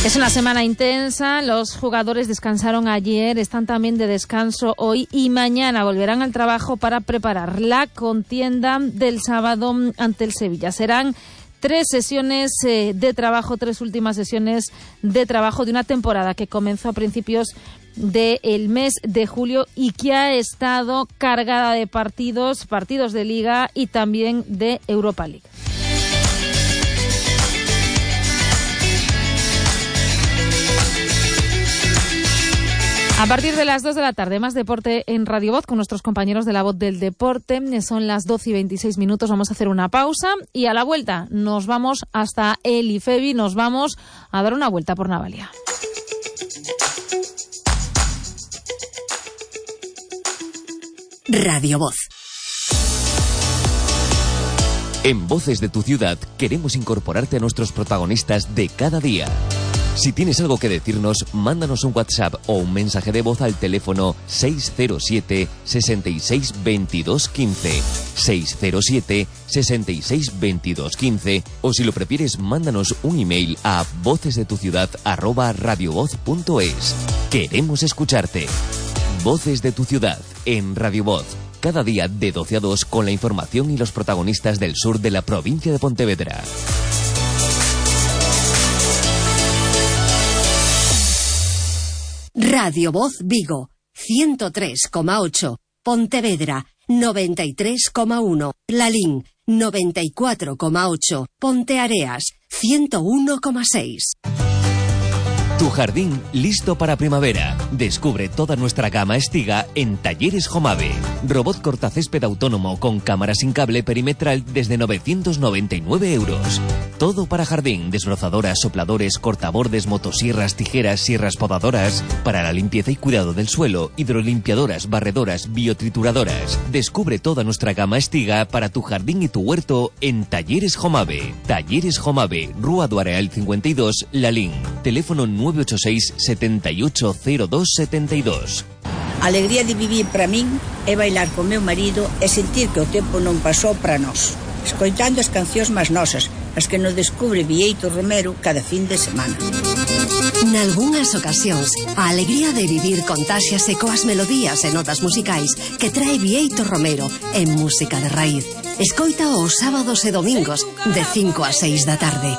Es una semana intensa, los jugadores descansaron ayer, están también de descanso hoy y mañana volverán al trabajo para preparar la contienda del sábado ante el Sevilla. Serán 3 sesiones de trabajo, 3 últimas sesiones de trabajo de una temporada que comenzó a principios del mes de julio y que ha estado cargada de partidos de Liga y también de Europa League. A partir de las 2 de la tarde, más deporte en Radio Voz con nuestros compañeros de La Voz del Deporte. Son las 12 y 26 minutos, vamos a hacer una pausa y a la vuelta nos vamos hasta El Ifevi, nos vamos a dar una vuelta por Navalia. Radio Voz. En Voces de tu Ciudad queremos incorporarte a nuestros protagonistas de cada día. Si tienes algo que decirnos, mándanos un WhatsApp o un mensaje de voz al teléfono 607 66 22 15, 607 66 22 15, o si lo prefieres, mándanos un email a vocesdetuciudad@radiovoz.es. Queremos escucharte. Voces de tu Ciudad en Radio Voz. Cada día de 12 a 2 con la información y los protagonistas del sur de la provincia de Pontevedra. Radio Voz Vigo, 103,8. Pontevedra, 93,1. Lalín, 94,8. Ponteareas, 101,6. Tu jardín listo para primavera. Descubre toda nuestra gama Estiga en Talleres Jomave. Robot cortacésped autónomo con cámara sin cable perimetral desde 999 euros. Todo para jardín, desbrozadoras, sopladores, cortabordes, motosierras, tijeras, sierras podadoras. Para la limpieza y cuidado del suelo, hidrolimpiadoras, barredoras, biotrituradoras. Descubre toda nuestra gama Estiga para tu jardín y tu huerto en Talleres Jomave. Talleres Jomave, Rúa do Areal 52, Lalín. Teléfono 986 780272. A alegría de vivir para min é bailar con meu marido e sentir que o tempo non pasou para nós, escoitando as cancións máis nosas, as que nos descubre Bieito Romero cada fin de semana. Nalgúnas ocasións, a alegría de vivir contáxiase coas melodías e notas musicais que trae Bieito Romero en música de raíz. Escoita os sábados e domingos de 5 a 6 da tarde.